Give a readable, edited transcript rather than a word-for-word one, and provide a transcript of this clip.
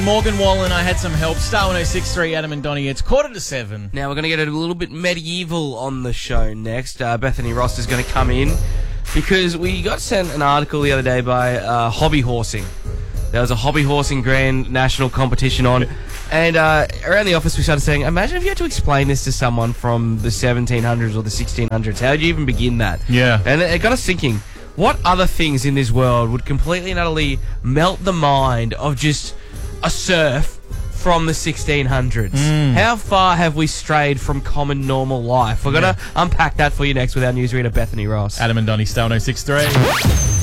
Morgan Wallen, I had some help. Star 106.3, Adam and Donnie. It's 6:45. Now we're going to get a little bit medieval on the show next. Bethany Ross is going to come in because we got sent an article the other day by hobby horsing. There was a hobby horsing grand national competition on, and around the office we started saying, imagine if you had to explain this to someone from the 1700s or the 1600s. How would you even begin that? Yeah. And it got us thinking, what other things in this world would completely and utterly melt the mind of just a serf from the 1600s? How far have we strayed from common normal life? We're going to unpack that for you next with our newsreader, Bethany Ross. Adam and Donnie, Star 106.3.